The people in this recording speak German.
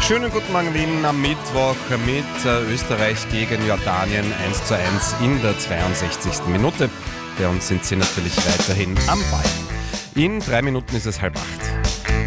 Schönen guten Morgen Wien am Mittwoch mit Österreich gegen Jordanien 1:1 in der 62. Minute. Bei uns sind sie natürlich weiterhin am Ball. In 3 Minuten ist es 7:30.